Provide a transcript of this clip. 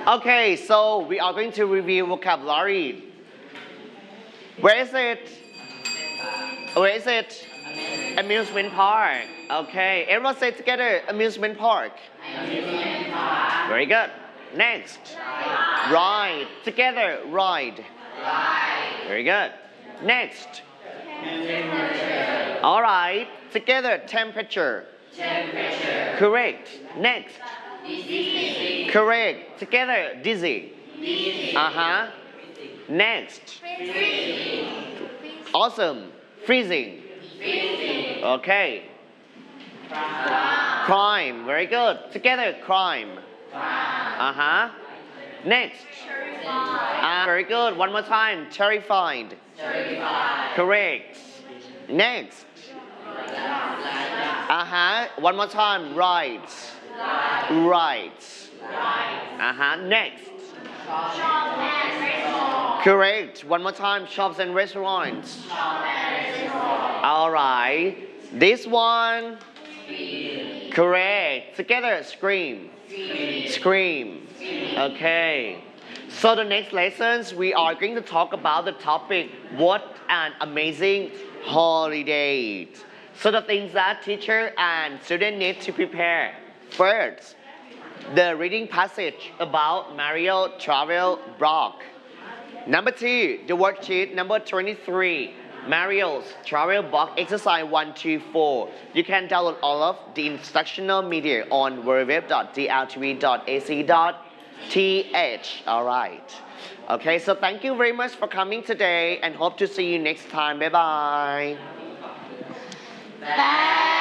Okay, so we are going to review vocabulary. Where is it? Where is it? Amusement park. Okay, everyone say together, amusement park. Amusement park. Very good. Next. Ride. Together, ride. Ride. Very good. Next. All right. Together, temperature. Temperature. Correct. Next. Dizzy. Correct. Together, dizzy. Dizzy. Uh-huh. Next. Freezing. Awesome. Freezing. Freezing. Okay. Crime. Very good. Together, crime. Uh-huh. Next. Very good. One more time. Terrified. Terrified. Correct. Next. Uh-huh. One more time. Right. Right. Uh-huh. Next. Correct. One more time. Shops and restaurants. All right. This one. Correct. Together. Scream. Scream. Okay. So the next lessons we are going to talk about the topic what an amazing holiday. So the things that teacher and student need to prepare. First, the reading passage about Mario Travel Blog. Number 2, the worksheet number 23. Mario's Travel Blog Exercise 124. You can download all of the instructional media on www.dltv.ac.th. Alright. Okay, so thank you very much for coming today and hope to see you next time. Bye bye. Bye.